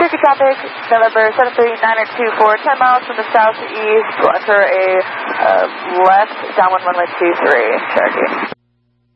Cherokee traffic, November 73924, 10 miles from the southeast, will enter a left, downwind runway 23, Cherokee.